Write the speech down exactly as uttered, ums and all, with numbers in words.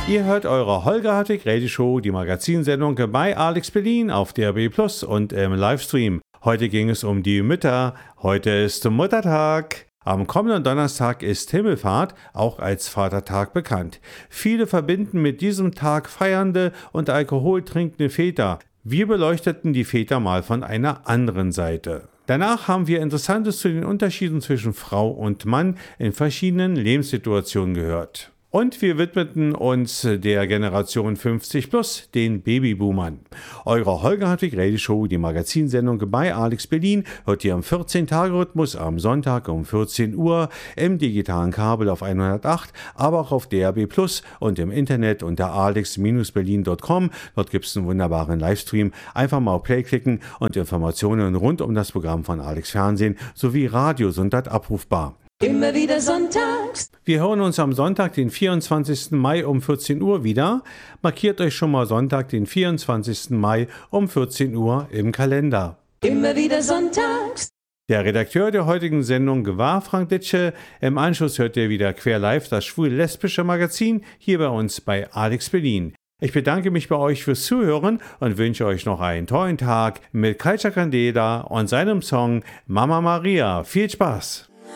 Ihr hört eure Holger Hartwig Radio Show, die Magazinsendung bei Alex Berlin auf D A B Plus und im Livestream. Heute ging es um die Mütter. Heute ist Muttertag. Am kommenden Donnerstag ist Himmelfahrt, auch als Vatertag bekannt. Viele verbinden mit diesem Tag feiernde und alkoholtrinkende Väter. Wir beleuchteten die Väter mal von einer anderen Seite. Danach haben wir Interessantes zu den Unterschieden zwischen Frau und Mann in verschiedenen Lebenssituationen gehört. Und wir widmeten uns der Generation fünfzig plus, den Babyboomern. Eure Holger Hartwig Radio Show, die Magazinsendung bei Alex Berlin, hört ihr im vierzehn-Tage-Rhythmus am Sonntag um vierzehn Uhr, im digitalen Kabel auf hundertacht, aber auch auf D A B Plus und im Internet unter alex berlin punkt com. Dort gibt es einen wunderbaren Livestream. Einfach mal auf Play klicken und Informationen rund um das Programm von Alex Fernsehen sowie Radio sind dort abrufbar. Immer wieder sonntags. Wir hören uns am Sonntag, den vierundzwanzigsten Mai um vierzehn Uhr wieder. Markiert euch schon mal Sonntag, den vierundzwanzigsten Mai um vierzehn Uhr im Kalender. Immer wieder sonntags. Der Redakteur der heutigen Sendung war Frank Ditsche. Im Anschluss hört ihr wieder Quer Live, das schwul-lesbische Magazin, hier bei uns bei Alex Berlin. Ich bedanke mich bei euch fürs Zuhören und wünsche euch noch einen tollen Tag mit Kalcha Candela und seinem Song Mama Maria. Viel Spaß!